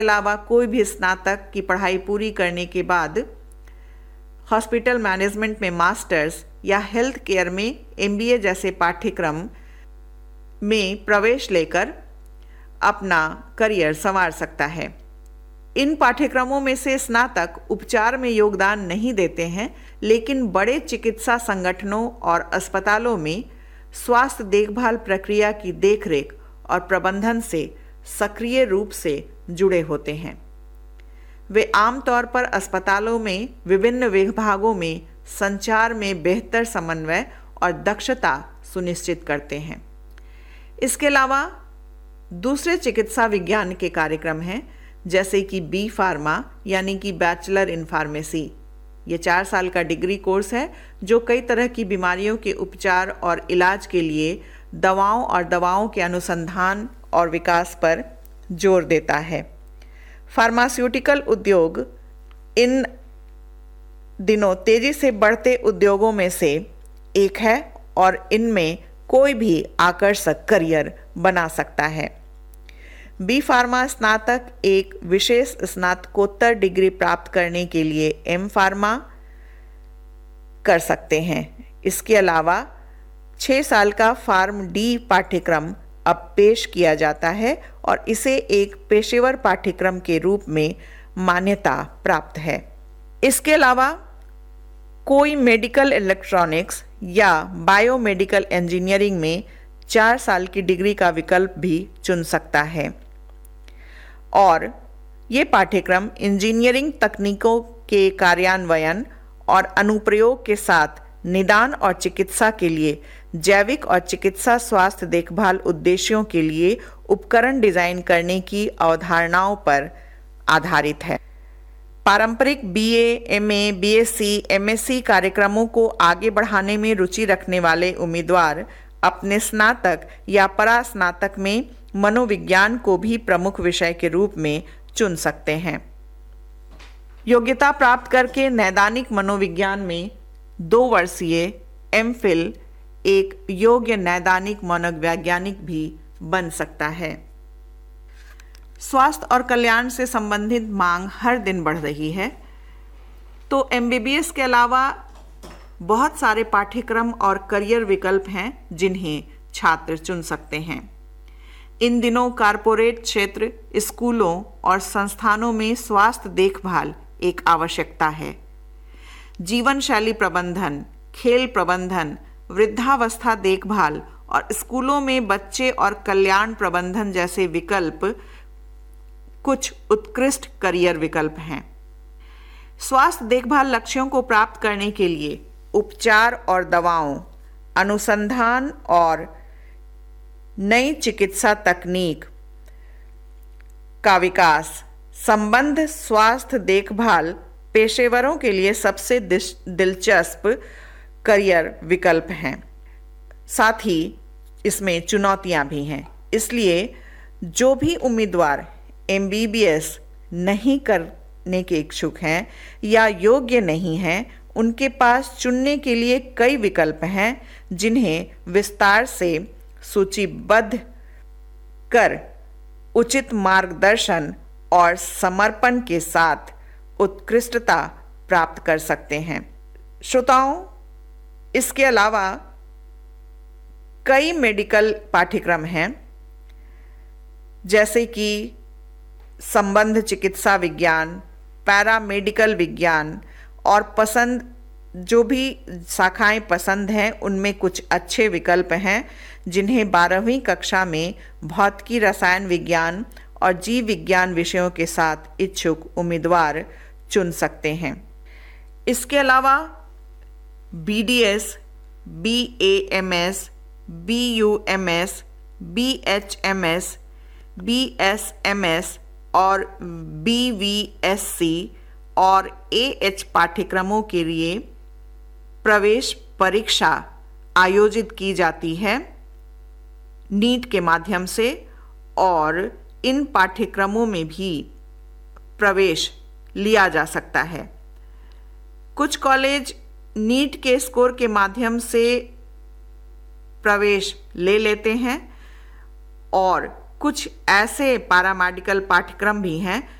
अलावा कोई भी स्नातक की पढ़ाई पूरी करने के बाद हॉस्पिटल मैनेजमेंट में मास्टर्स या हेल्थ केयर में एमबीए जैसे पाठ्यक्रम में प्रवेश लेकर अपना करियर संवार सकता है। इन पाठ्यक्रमों में से स्नातक उपचार में योगदान नहीं देते हैं, लेकिन बड़े चिकित्सा संगठनों और अस्पतालों में स्वास्थ्य देखभाल प्रक्रिया की देखरेख और प्रबंधन से सक्रिय रूप से जुड़े होते हैं। वे आमतौर पर अस्पतालों में विभिन्न विभागों में संचार में बेहतर समन्वय और दक्षता सुनिश्चित करते हैं। इसके अलावा दूसरे चिकित्सा विज्ञान के कार्यक्रम हैं, जैसे कि बी फार्मा यानी कि बैचलर इन फार्मेसी। ये 4 साल का डिग्री कोर्स है जो कई तरह की बीमारियों के उपचार और इलाज के लिए दवाओं और दवाओं के अनुसंधान और विकास पर जोर देता है। फार्मास्यूटिकल उद्योग इन दिनों तेजी से बढ़ते उद्योगों में से एक है और इनमें कोई भी आकर्षक करियर बना सकता है। बी फार्मा स्नातक एक विशेष स्नातकोत्तर डिग्री प्राप्त करने के लिए एम फार्मा कर सकते हैं। इसके अलावा 6 साल का फार्म डी पाठ्यक्रम अब पेश किया जाता है और इसे एक पेशेवर पाठ्यक्रम के रूप में मान्यता प्राप्त है। इसके अलावा कोई मेडिकल इलेक्ट्रॉनिक्स या बायोमेडिकल इंजीनियरिंग में 4 साल की डिग्री का विकल्प भी चुन सकता है और ये पाठ्यक्रम इंजीनियरिंग तकनीकों के कार्यान्वयन और अनुप्रयोग के साथ निदान और चिकित्सा के लिए जैविक और चिकित्सा स्वास्थ्य देखभाल उद्देश्यों के लिए उपकरण डिजाइन करने की अवधारणाओं पर आधारित है। पारंपरिक बीए, एमए, बीएससी, एमएससी कार्यक्रमों को आगे बढ़ाने में रुचि रखने वाले उम्मीदवार अपने स्नातक या परास्नातक में मनोविज्ञान को भी प्रमुख विषय के रूप में चुन सकते हैं। योग्यता प्राप्त करके नैदानिक मनोविज्ञान में 2 वर्षीय एमफिल एक योग्य नैदानिक मनोवैज्ञानिक भी बन सकता है। स्वास्थ्य और कल्याण से संबंधित मांग हर दिन बढ़ रही है, तो एमबीबीएस के अलावा बहुत सारे पाठ्यक्रम और करियर विकल्प हैं जिन्हें छात्र चुन सकते हैं। इन दिनों कारपोरेट क्षेत्र, स्कूलों और संस्थानों में स्वास्थ्य देखभाल एक आवश्यकता है। जीवन शैली प्रबंधन, खेल प्रबंधन, वृद्धावस्था देखभाल और स्कूलों में बच्चे और कल्याण प्रबंधन जैसे विकल्प कुछ उत्कृष्ट करियर विकल्प हैं। स्वास्थ्य देखभाल लक्ष्यों को प्राप्त करने के लिए उपचार और दवाओं, अनुसंधान और नई चिकित्सा तकनीक का विकास संबंध स्वास्थ्य देखभाल पेशेवरों के लिए सबसे दिलचस्प करियर विकल्प हैं। साथ ही इसमें चुनौतियां भी हैं। इसलिए जो भी उम्मीदवार एमबीबीएस नहीं करने के इच्छुक हैं या योग्य नहीं हैं, उनके पास चुनने के लिए कई विकल्प हैं जिन्हें विस्तार से सूचीबद्ध कर उचित मार्गदर्शन और समर्पण के साथ उत्कृष्टता प्राप्त कर सकते हैं। श्रोताओं, इसके अलावा कई मेडिकल पाठ्यक्रम हैं, जैसे कि संबंध चिकित्सा विज्ञान, पैरामेडिकल विज्ञान और पसंद जो भी शाखाएं पसंद हैं उनमें कुछ अच्छे विकल्प हैं जिन्हें 12वीं कक्षा में भौतिकी, रसायन विज्ञान और जीव विज्ञान विषयों के साथ इच्छुक उम्मीदवार चुन सकते हैं। इसके अलावा BDS, BAMS, BUMS, BHMS, BSMS और बीवीएससी और एएच पाठ्यक्रमों के लिए प्रवेश परीक्षा आयोजित की जाती है नीट के माध्यम से और इन पाठ्यक्रमों में भी प्रवेश लिया जा सकता है। कुछ कॉलेज नीट के स्कोर के माध्यम से प्रवेश ले लेते हैं और कुछ ऐसे पैरामेडिकल पाठ्यक्रम भी हैं